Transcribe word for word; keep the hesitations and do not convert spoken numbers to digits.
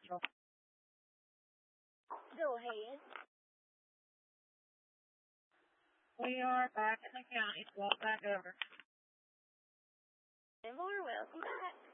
Central. Go ahead. We are back in the county. Walk back over. And more welcome back.